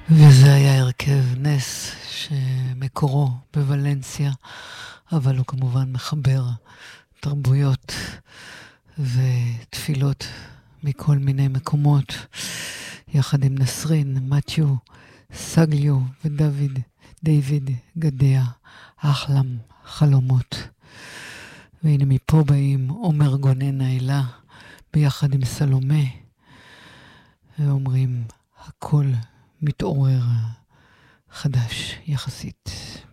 וזה היה הרכב נס שמקורו בוולנסיה, אבל הוא כמובן מחבר תרבויות ותפילות מכל מיני מקומות, יחד עם נסרין, מתיו, סגליו דיוויד גדיה, אחלם חלומות. והנה מפה באים עומר גונן האלה ביחד עם סלומה, ואומרים הכל מתעורר חדש יחסית.